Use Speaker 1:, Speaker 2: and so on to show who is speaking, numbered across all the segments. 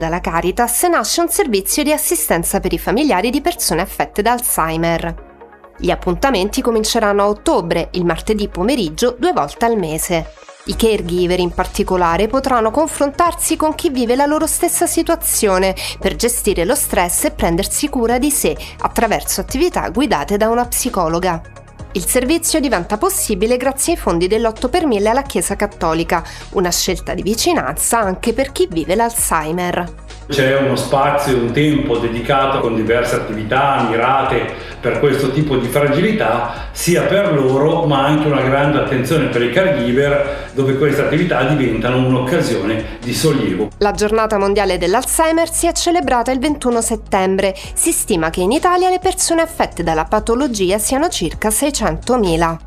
Speaker 1: Dalla Caritas nasce un servizio di assistenza per i familiari di persone affette da Alzheimer. Gli appuntamenti cominceranno a ottobre, il martedì pomeriggio, 2 volte al mese. I caregiver in particolare potranno confrontarsi con chi vive la loro stessa situazione per gestire lo stress e prendersi cura di sé attraverso attività guidate da una psicologa. Il servizio diventa possibile grazie ai fondi dell'8 per 1000 alla Chiesa Cattolica, una scelta di vicinanza anche per chi vive l'Alzheimer.
Speaker 2: C'è uno spazio, un tempo dedicato con diverse attività mirate per questo tipo di fragilità, sia per loro ma anche una grande attenzione per i caregiver, dove queste attività diventano un'occasione di sollievo.
Speaker 1: La giornata mondiale dell'Alzheimer si è celebrata il 21 settembre. Si stima che in Italia le persone affette dalla patologia siano circa 600.000.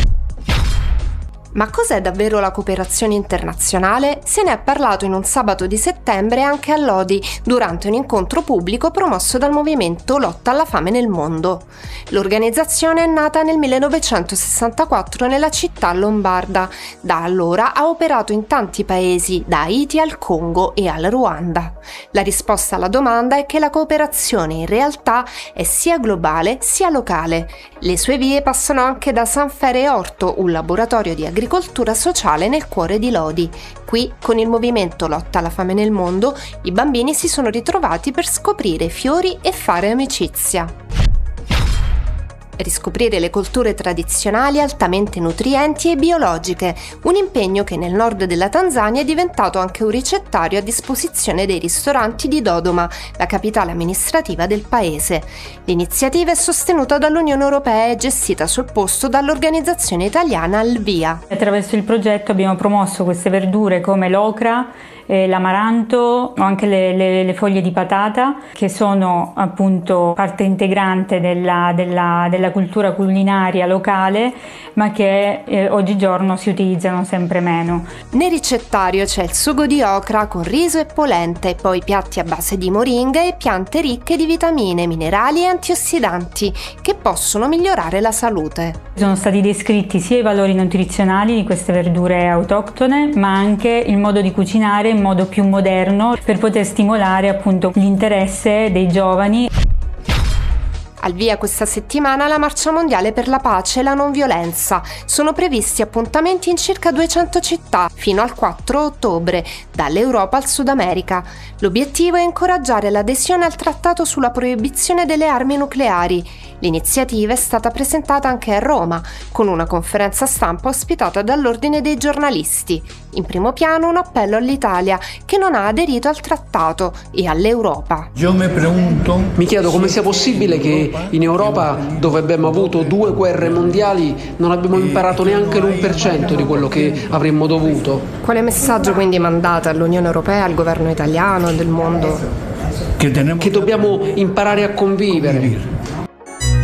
Speaker 1: Ma cos'è davvero la cooperazione internazionale? Se ne è parlato in un sabato di settembre anche a Lodi, durante un incontro pubblico promosso dal movimento Lotta alla fame nel mondo. L'organizzazione è nata nel 1964 nella città lombarda. Da allora ha operato in tanti paesi, da Haiti al Congo e al Ruanda. La risposta alla domanda è che la cooperazione in realtà è sia globale sia locale. Le sue vie passano anche da San Fere Orto, un laboratorio di agricoltura sociale nel cuore di Lodi. Qui, con il movimento Lotta alla fame nel mondo, i bambini si sono ritrovati per scoprire fiori e fare amicizia. Riscoprire le colture tradizionali altamente nutrienti e biologiche, un impegno che nel nord della Tanzania è diventato anche un ricettario a disposizione dei ristoranti di Dodoma, la capitale amministrativa del paese. L'iniziativa è sostenuta dall'Unione Europea e gestita sul posto dall'organizzazione italiana Alvia.
Speaker 3: Attraverso il progetto abbiamo promosso queste verdure come l'ocra, l'amaranto o anche le foglie di patata, che sono appunto parte integrante della cultura culinaria locale, ma che oggigiorno si utilizzano sempre meno.
Speaker 1: Nel ricettario c'è il sugo di ocra con riso e polenta e poi piatti a base di moringa e piante ricche di vitamine, minerali e antiossidanti che possono migliorare la salute.
Speaker 3: Sono stati descritti sia i valori nutrizionali di queste verdure autoctone, ma anche il modo di cucinare in modo più moderno per poter stimolare appunto l'interesse dei giovani.
Speaker 1: Al via questa settimana la Marcia Mondiale per la Pace e la Non Violenza. Sono previsti appuntamenti in circa 200 città fino al 4 ottobre, dall'Europa al Sud America. L'obiettivo è incoraggiare l'adesione al trattato sulla proibizione delle armi nucleari. L'iniziativa è stata presentata anche a Roma, con una conferenza stampa ospitata dall'Ordine dei giornalisti. In primo piano un appello all'Italia, che non ha aderito al trattato, e all'Europa.
Speaker 4: Mi chiedo come sia possibile che in Europa, dove abbiamo avuto 2 guerre mondiali, non abbiamo imparato neanche l'1% di quello che avremmo dovuto.
Speaker 1: Quale messaggio quindi mandate all'Unione Europea, al governo italiano e del mondo?
Speaker 4: Che dobbiamo imparare a convivere.